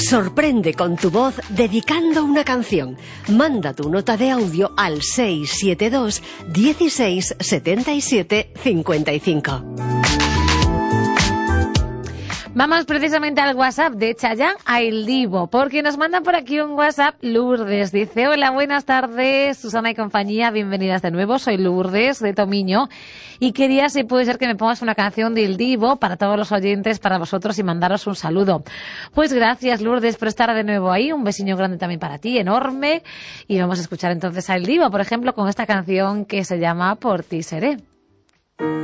Sorprende con tu voz dedicando una canción. Manda tu nota de audio al 672 16 77 55. Vamos precisamente al WhatsApp de Chayanne a El Divo, porque nos mandan por aquí un WhatsApp. Lourdes dice: hola, buenas tardes, Susana y compañía, bienvenidas de nuevo. Soy Lourdes de Tomiño y quería, si puede ser, que me pongas una canción de El Divo para todos los oyentes, para vosotros, y mandaros un saludo. Pues gracias, Lourdes, por estar de nuevo ahí. Un besiño grande también para ti, enorme. Y vamos a escuchar entonces a El Divo, por ejemplo, con esta canción que se llama Por ti seré.